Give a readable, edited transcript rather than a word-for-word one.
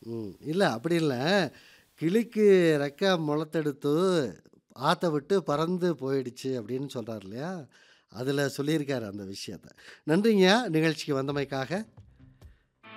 இல்ல அப்படி இல்ல. கிளிக்கு ரெக்க முளத்தெடுத்து ஆத்த விட்டு பறந்து போயிடுச்சு அப்படின்னு சொல்றாரு இல்லையா? அதுல சொல்லியிருக்காரு அந்த விஷயத்த. நன்றிங்கய்யா நிகழ்ச்சிக்கு வந்தமைக்காக.